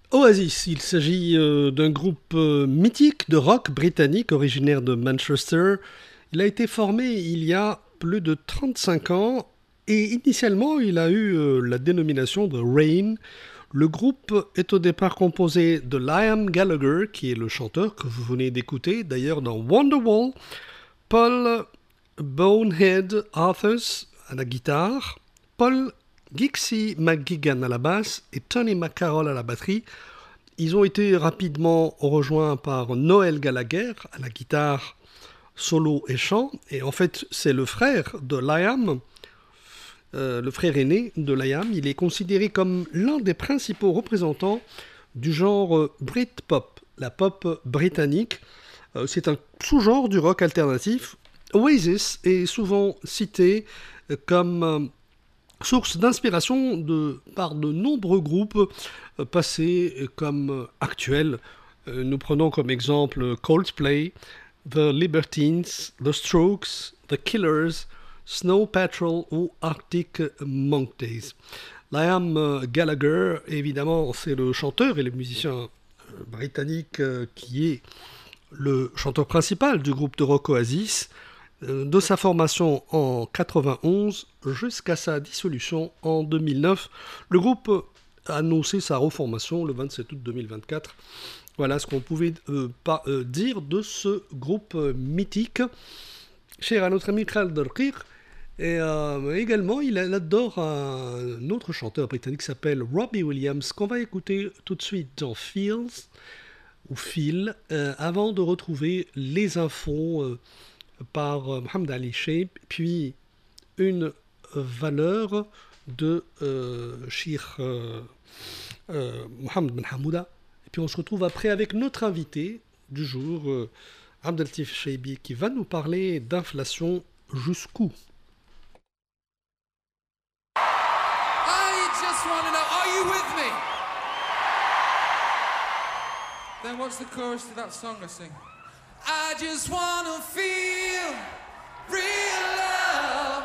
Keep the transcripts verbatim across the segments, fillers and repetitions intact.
Oasis, il s'agit euh, d'un groupe euh, mythique de rock britannique originaire de Manchester. Il a été formé il y a plus de trente-cinq ans et initialement il a eu euh, la dénomination de Rain. Le groupe est au départ composé de Liam Gallagher, qui est le chanteur que vous venez d'écouter, d'ailleurs dans Wonderwall, Paul Bonehead Arthurs à la guitare, Paul Gixie McGuigan à la basse et Tony McCarroll à la batterie. Ils ont été rapidement rejoints par Noel Gallagher à la guitare solo et chant. Et en fait, c'est le frère de Liam, euh, le frère aîné de Liam. Il est considéré comme l'un des principaux représentants du genre Britpop, la pop britannique. Euh, c'est un sous-genre du rock alternatif. Oasis est souvent cité comme euh, source d'inspiration de, par de nombreux groupes euh, passés comme euh, actuels. Euh, nous prenons comme exemple Coldplay, The Libertines, The Strokes, The Killers, Snow Patrol ou Arctic Monkeys. Liam euh, Gallagher, évidemment, c'est le chanteur et le musicien euh, britannique euh, qui est le chanteur principal du groupe de rock Oasis, de sa formation en quatre-vingt-onze jusqu'à sa dissolution en deux mille neuf. Le groupe a annoncé sa reformation le vingt-sept août deux mille vingt-quatre. Voilà ce qu'on pouvait euh, pas, euh, dire de ce groupe euh, mythique. Cher à notre ami Khaled Darkir. Et euh, également, il adore un autre chanteur britannique qui s'appelle Robbie Williams, qu'on va écouter tout de suite dans Feels, ou Phil, euh, avant de retrouver les infos euh, par euh, Mohamed Ali Sheikh, puis une valeur de euh, Cheikh euh, euh, Mohamed Ben Hamouda. Et puis on se retrouve après avec notre invité du jour, euh, Abdeltif Cheibi, qui va nous parler d'inflation jusqu'où. I just want to know, are you with me? Then what's the chorus to that song I sing? I just want to feel real love.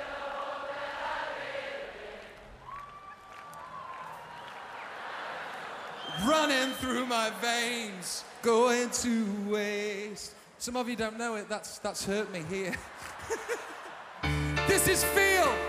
Running through my veins, going to waste. Some of you don't know it, that's, that's hurt me here. This is Feel.